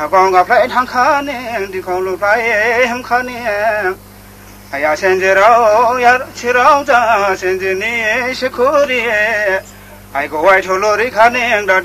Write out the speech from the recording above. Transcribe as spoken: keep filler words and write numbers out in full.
아공가 플라이 한칸에 디콩루 플라이 함칸에 아야 센제라오 야 치라오자 센제니 시코리에 아이고 와이톨로리 칸에